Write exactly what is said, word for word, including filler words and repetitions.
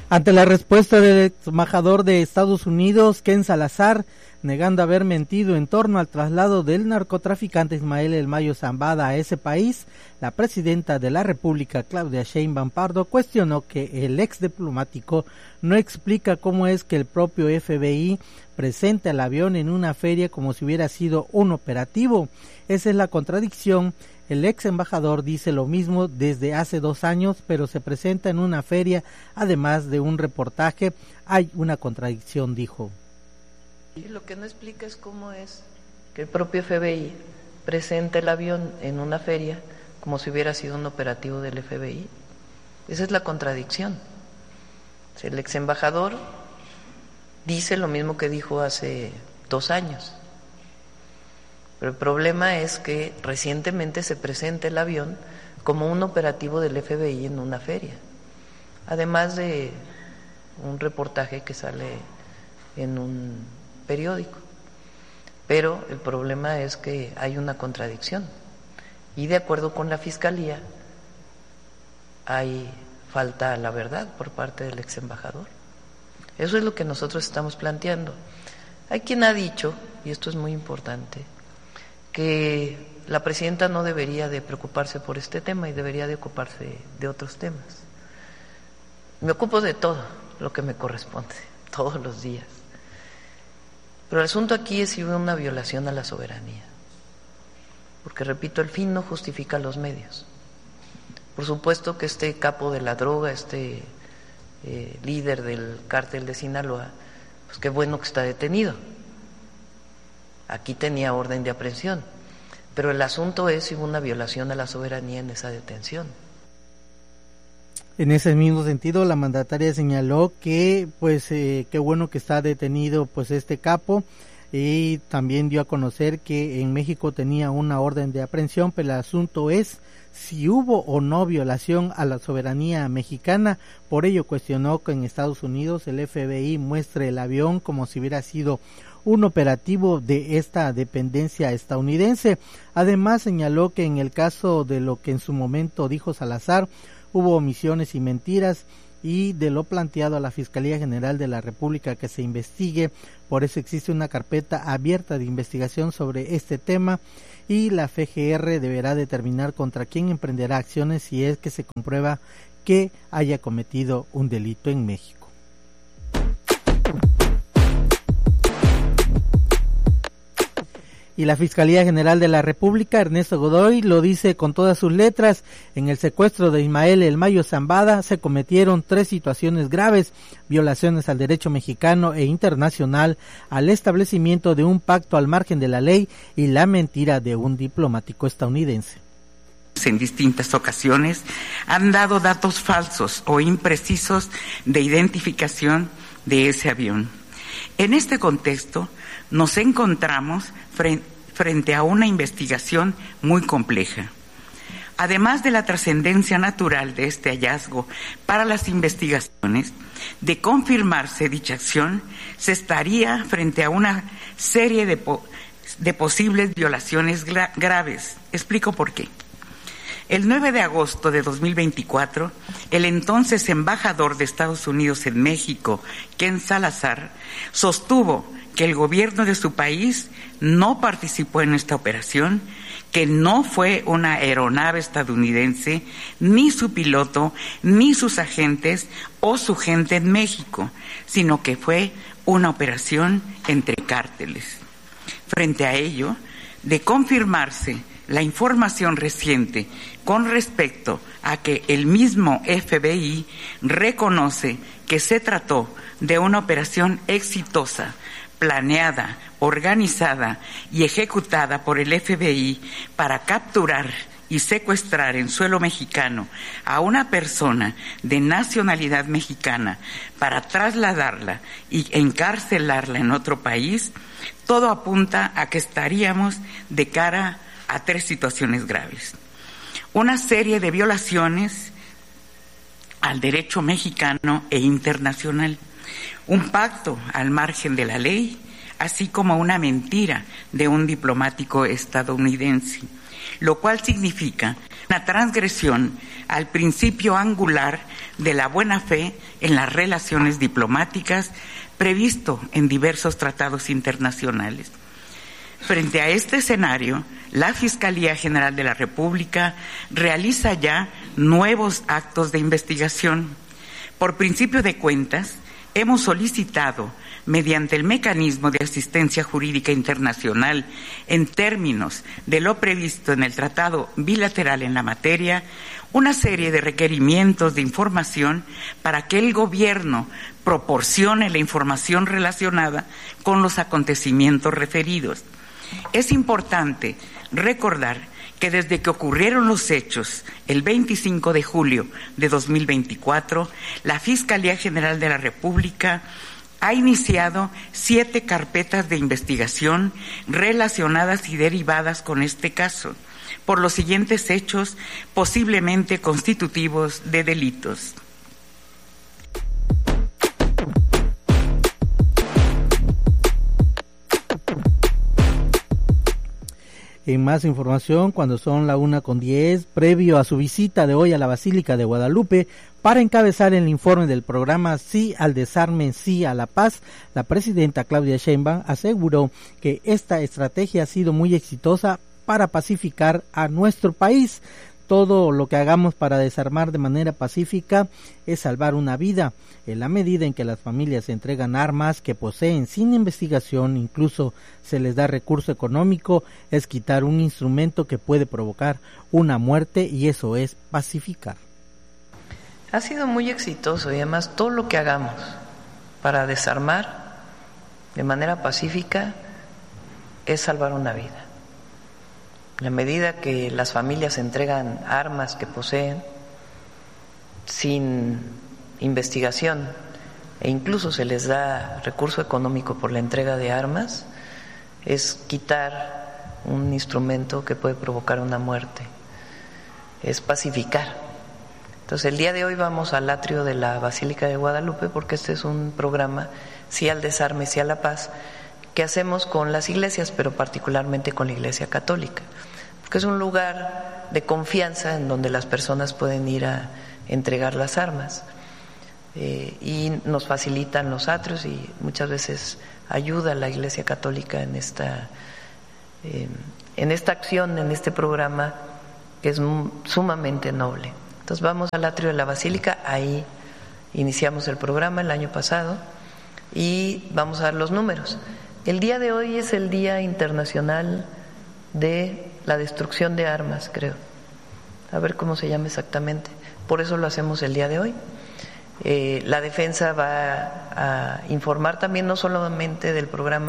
Ante la respuesta del ex embajador de Estados Unidos, Ken Salazar, negando haber mentido en torno al traslado del narcotraficante Ismael El Mayo Zambada a ese país, la presidenta de la República, Claudia Sheinbaum Pardo, cuestionó que el ex diplomático no explica cómo es que el propio F B I presenta el avión en una feria como si hubiera sido un operativo. Esa es la contradicción. El ex embajador dice lo mismo desde hace dos años, pero se presenta en una feria, además de un reportaje. Hay una contradicción, dijo. Lo que no explica es cómo es que el propio F B I presenta el avión en una feria como si hubiera sido un operativo del F B I. Esa es la contradicción. El ex embajador dice lo mismo que dijo hace dos años. Pero el problema es que recientemente se presenta el avión como un operativo del F B I en una feria, además de un reportaje que sale en un periódico. Pero el problema es que hay una contradicción y de acuerdo con la Fiscalía hay falta a la verdad por parte del ex embajador. Eso es lo que nosotros estamos planteando. Hay quien ha dicho, y esto es muy importante, que la presidenta no debería de preocuparse por este tema y debería de ocuparse de otros temas. Me ocupo de todo lo que me corresponde, todos los días. Pero el asunto aquí es si hubo una violación a la soberanía. Porque, repito, el fin no justifica los medios. Por supuesto que este capo de la droga, este eh, líder del cártel de Sinaloa, pues qué bueno que está detenido. Aquí tenía orden de aprehensión, pero el asunto es si hubo una violación a la soberanía en esa detención. En ese mismo sentido, la mandataria señaló que, pues, eh, qué bueno que está detenido, pues, este capo, y también dio a conocer que en México tenía una orden de aprehensión, pero el asunto es si hubo o no violación a la soberanía mexicana. Por ello cuestionó que en Estados Unidos el F B I muestre el avión como si hubiera sido un operativo de esta dependencia estadounidense. Además señaló que en el caso de lo que en su momento dijo Salazar, hubo omisiones y mentiras, y de lo planteado a la Fiscalía General de la República que se investigue. Por eso existe una carpeta abierta de investigación sobre este tema y la F G R deberá determinar contra quién emprenderá acciones si es que se comprueba que haya cometido un delito en México. Y la Fiscalía General de la República, Ernesto Godoy, lo dice con todas sus letras: en el secuestro de Ismael El Mayo Zambada se cometieron tres situaciones graves: violaciones al derecho mexicano e internacional, al establecimiento de un pacto al margen de la ley y la mentira de un diplomático estadounidense. En distintas ocasiones han dado datos falsos o imprecisos de identificación de ese avión. En este contexto nos encontramos frente a una investigación muy compleja. Además de la trascendencia natural de este hallazgo para las investigaciones, de confirmarse dicha acción, se estaría frente a una serie de, po- de posibles violaciones gra- graves. Explico por qué. El nueve de agosto de dos mil veinticuatro, el entonces embajador de Estados Unidos en México, Ken Salazar, sostuvo que el gobierno de su país no participó en esta operación, que no fue una aeronave estadounidense, ni su piloto, ni sus agentes o su gente en México, sino que fue una operación entre cárteles. Frente a ello, de confirmarse la información reciente con respecto a que el mismo F B I reconoce que se trató de una operación exitosa, planeada, organizada y ejecutada por el F B I para capturar y secuestrar en suelo mexicano a una persona de nacionalidad mexicana para trasladarla y encarcelarla en otro país, todo apunta a que estaríamos de cara a tres situaciones graves. Una serie de violaciones al derecho mexicano e internacional, un pacto al margen de la ley, así como una mentira de un diplomático estadounidense, lo cual significa una transgresión al principio angular de la buena fe en las relaciones diplomáticas previsto en diversos tratados internacionales. Frente a este escenario, la Fiscalía General de la República realiza ya nuevos actos de investigación. Por principio de cuentas, hemos solicitado, mediante el mecanismo de asistencia jurídica internacional en términos de lo previsto en el tratado bilateral en la materia, una serie de requerimientos de información para que el gobierno proporcione la información relacionada con los acontecimientos referidos. Es importante recordar que desde que ocurrieron los hechos, el veinticinco de julio de dos mil veinticuatro, la Fiscalía General de la República ha iniciado siete carpetas de investigación relacionadas y derivadas con este caso, por los siguientes hechos posiblemente constitutivos de delitos. En más información, cuando son la una con diez, previo a su visita de hoy a la Basílica de Guadalupe, para encabezar el informe del programa Sí al Desarme, Sí a la Paz, la presidenta Claudia Sheinbaum aseguró que esta estrategia ha sido muy exitosa para pacificar a nuestro país. Todo lo que hagamos para desarmar de manera pacífica es salvar una vida. En la medida en que las familias entregan armas que poseen sin investigación, incluso se les da recurso económico, es quitar un instrumento que puede provocar una muerte, y eso es pacificar. Ha sido muy exitoso, y además todo lo que hagamos para desarmar de manera pacífica es salvar una vida. En la medida que las familias entregan armas que poseen sin investigación e incluso se les da recurso económico por la entrega de armas, es quitar un instrumento que puede provocar una muerte, es pacificar. Entonces el día de hoy vamos al atrio de la Basílica de Guadalupe porque este es un programa Sí al Desarme, Sí a la Paz, que hacemos con las iglesias, pero particularmente con la Iglesia Católica, porque es un lugar de confianza en donde las personas pueden ir a entregar las armas, eh, y nos facilitan los atrios y muchas veces ayuda a la Iglesia Católica en esta, eh, en esta acción, en este programa que es sumamente noble. Entonces vamos al atrio de la Basílica, ahí iniciamos el programa el año pasado y vamos a dar los números. El día de hoy es el Día Internacional de la Destrucción de Armas, creo. A ver cómo se llama exactamente. Por eso lo hacemos el día de hoy. Eh, la defensa va a informar también no solamente del programa